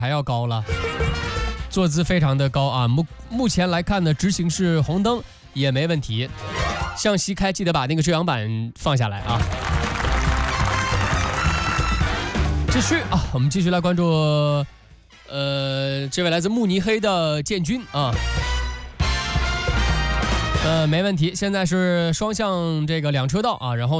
还要高了，坐姿非常的高啊。目前来看呢，直行是红灯也没问题。向西开，记得把那个遮阳板放下来啊。继续啊，我们继续来关注，这位来自慕尼黑的建军啊。没问题，现在是双向这个2车道啊，然后